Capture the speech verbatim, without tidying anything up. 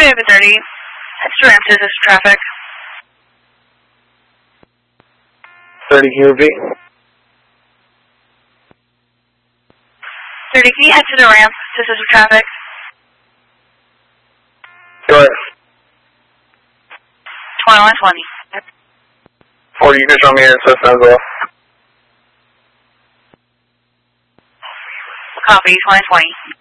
Seven thirty. Head to ramp to this traffic. thirty Q V. thirty, can you head to the ramp to assist with traffic? Go ahead. twenty-one twenty. forty, you can show me your assist as well. Copy, twenty twenty.